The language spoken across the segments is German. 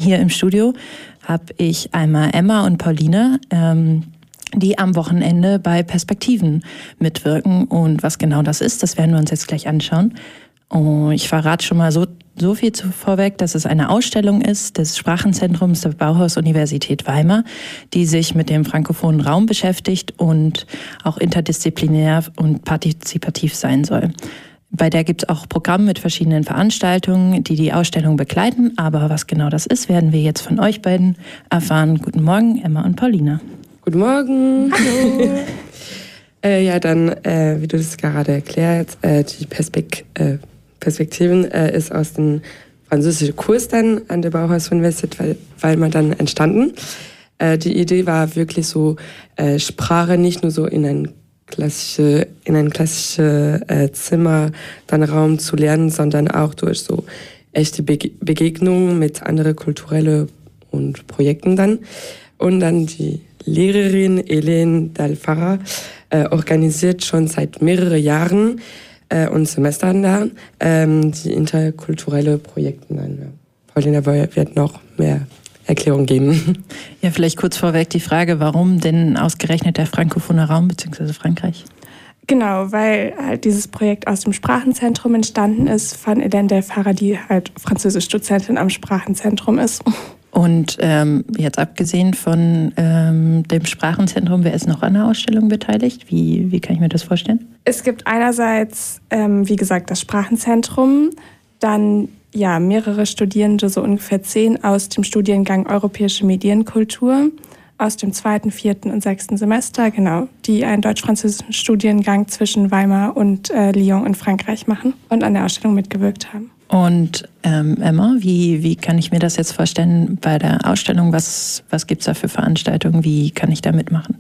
Hier im Studio habe ich einmal Emma und Pauline, die am Wochenende bei Perspektiven mitwirken. Und was genau das ist, das werden wir uns jetzt gleich anschauen. Und ich verrate schon mal so viel vorweg, dass es eine Ausstellung ist des Sprachenzentrums der Bauhaus-Universität Weimar, die sich mit dem frankophonen Raum beschäftigt und auch interdisziplinär und partizipativ sein soll. Bei der gibt es auch Programme mit verschiedenen Veranstaltungen, die die Ausstellung begleiten. Aber was genau das ist, werden wir jetzt von euch beiden erfahren. Guten Morgen, Emma und Paulina. Guten Morgen. Hallo. Wie du das gerade erklärt, die Perspektiven ist aus dem französischen Kurs dann an der Bauhaus-Universität Weimar dann entstanden. Die Idee war wirklich so, Sprache nicht nur so in ein klassisches Zimmer, dann Raum zu lernen, sondern auch durch so echte Begegnungen mit anderen kulturellen und Projekten dann. Und dann die Lehrerin Helene Dalfara organisiert schon seit mehreren Jahren und Semestern dann die interkulturelle Projekte dann. Ja. Paulina wird noch mehr Erklärung geben. Ja, vielleicht kurz vorweg die Frage, warum denn ausgerechnet der frankophone Raum bzw. Frankreich? Genau, weil halt dieses Projekt aus dem Sprachenzentrum entstanden ist von Helene Dalfara, die halt Französisch-Dozentin am Sprachenzentrum ist. Und jetzt abgesehen von dem Sprachenzentrum, wer ist noch an der Ausstellung beteiligt? Wie kann ich mir das vorstellen? Es gibt einerseits, wie gesagt, das Sprachenzentrum, dann mehrere Studierende, so ungefähr 10 aus dem Studiengang Europäische Medienkultur, aus dem 2., 4. und 6. Semester, genau, die einen deutsch-französischen Studiengang zwischen Weimar und Lyon in Frankreich machen und an der Ausstellung mitgewirkt haben. Und Emma, wie kann ich mir das jetzt vorstellen bei der Ausstellung? Was gibt es da für Veranstaltungen? Wie kann ich da mitmachen?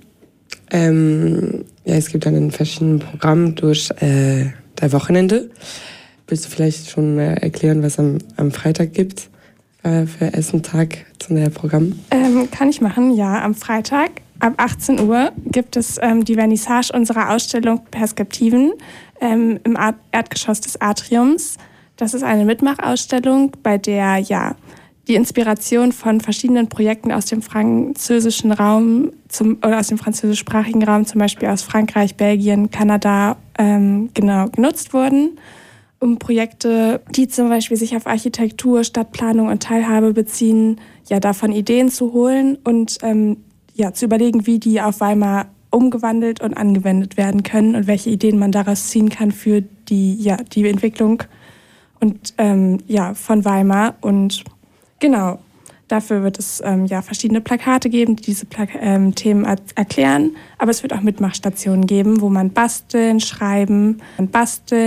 Es gibt dann ein verschiedenes Programm durch das Wochenende. Willst du vielleicht schon erklären, was am Freitag gibt für Essentag zu dem Programm? Kann ich machen, ja. Am Freitag ab 18 Uhr gibt es die Vernissage unserer Ausstellung Perspektiven im Erdgeschoss des Atriums. Das ist eine Mitmachausstellung, bei der die Inspiration von verschiedenen Projekten aus dem französischen Raum oder aus dem französischsprachigen Raum, zum Beispiel aus Frankreich, Belgien, Kanada, genutzt wurden, um Projekte, die zum Beispiel sich auf Architektur, Stadtplanung und Teilhabe beziehen, davon Ideen zu holen und zu überlegen, wie die auf Weimar umgewandelt und angewendet werden können und welche Ideen man daraus ziehen kann für die Entwicklung und von Weimar. Und genau, dafür wird es verschiedene Plakate geben, die diese Themen erklären. Aber es wird auch Mitmachstationen geben, wo man basteln, schreiben,